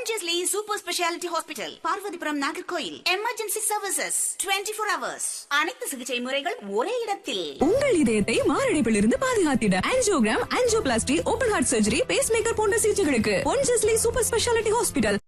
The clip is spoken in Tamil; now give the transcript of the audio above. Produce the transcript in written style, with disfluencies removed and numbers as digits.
Pondicherry Super Speciality Hospital, Parvathipuram Nagercoil. Emergency services 24 hours. அனைத்து சிகிச்சை முறைகள் ஒரே இடத்தில். உங்கள் இதயத்தை மாரடைப்பிலிருந்து பாதுகாத்திட angiogram, angioplasty, open heart surgery, base maker போன்ற சிகிச்சைகளுக்கு Pondicherry Super Speciality Hospital.